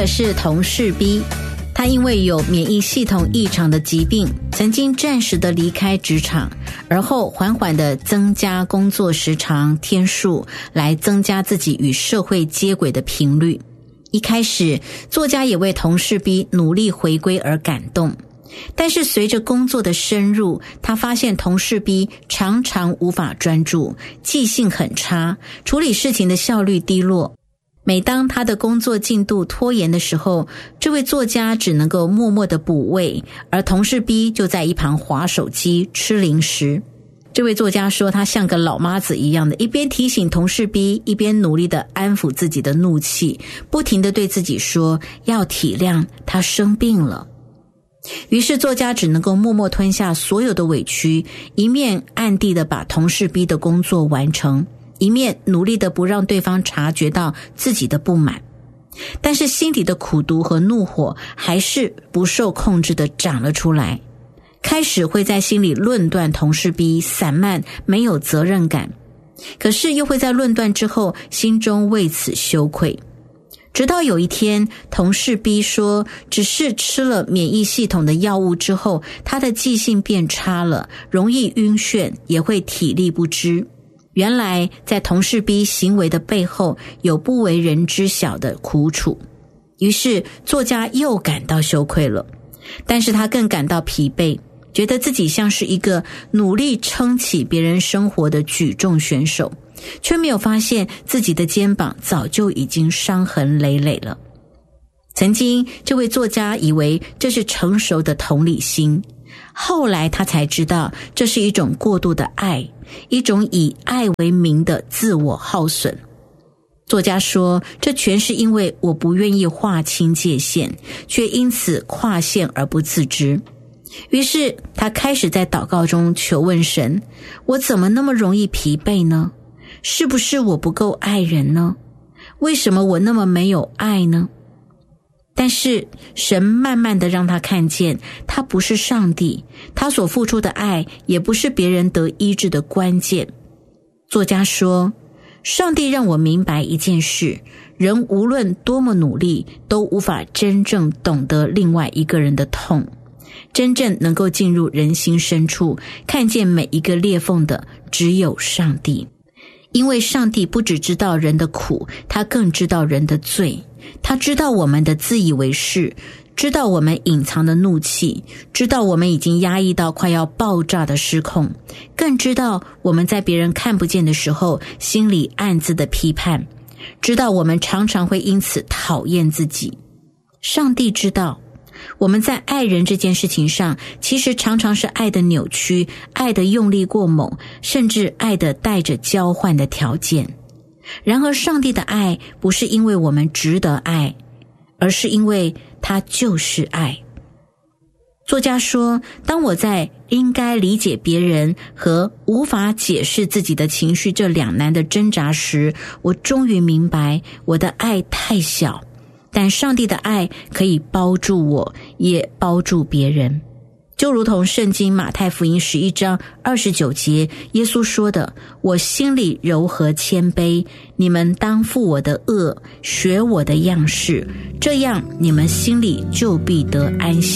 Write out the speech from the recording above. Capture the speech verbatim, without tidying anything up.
个是同事 B， 他因为有免疫系统异常的疾病，曾经暂时的离开职场，而后缓缓的增加工作时长天数，来增加自己与社会接轨的频率。一开始，作家也为同事 B 努力回归而感动，但是随着工作的深入，他发现同事 B 常常无法专注，记性很差，处理事情的效率低落。每当他的工作进度拖延的时候，这位作家只能够默默的补位，而同事 B 就在一旁滑手机吃零食。这位作家说，他像个老妈子一样的，一边提醒同事 B， 一边努力的安抚自己的怒气，不停的对自己说要体谅他生病了。于是作家只能够默默吞下所有的委屈，一面暗地的把同事 B 的工作完成，一面努力的不让对方察觉到自己的不满。但是心底的苦毒和怒火还是不受控制的长了出来，开始会在心里论断同事 B 散漫没有责任感，可是又会在论断之后心中为此羞愧。直到有一天，同事 B 说只是吃了免疫系统的药物之后，他的记性变差了，容易晕眩，也会体力不支。原来在同事 B 行为的背后有不为人知晓的苦楚。于是作家又感到羞愧了，但是他更感到疲惫，觉得自己像是一个努力撑起别人生活的举重选手，却没有发现自己的肩膀早就已经伤痕累累了。曾经这位作家以为这是成熟的同理心，后来他才知道这是一种过度的爱，一种以爱为名的自我耗损。作家说，这全是因为我不愿意划清界限，却因此跨线而不自知。于是他开始在祷告中求问神，我怎么那么容易疲惫呢？是不是我不够爱人呢？为什么我那么没有爱呢？但是神慢慢的让他看见，他不是上帝，他所付出的爱也不是别人得医治的关键。作家说，上帝让我明白一件事，人无论多么努力，都无法真正懂得另外一个人的痛，真正能够进入人心深处，看见每一个裂缝的只有上帝。因为上帝不只知道人的苦，他更知道人的罪，他知道我们的自以为是，知道我们隐藏的怒气，知道我们已经压抑到快要爆炸的失控，更知道我们在别人看不见的时候心里暗自的批判，知道我们常常会因此讨厌自己。上帝知道我们在爱人这件事情上，其实常常是爱的扭曲，爱的用力过猛，甚至爱的带着交换的条件。然而上帝的爱不是因为我们值得爱，而是因为他就是爱。作家说，当我在应该理解别人和无法解释自己的情绪这两难的挣扎时，我终于明白我的爱太小，但上帝的爱可以包住我，也包住别人。就如同圣经马太福音十一章二十九节耶稣说的，我心里柔和谦卑，你们当负我的恶，学我的样式，这样你们心里就必得安息。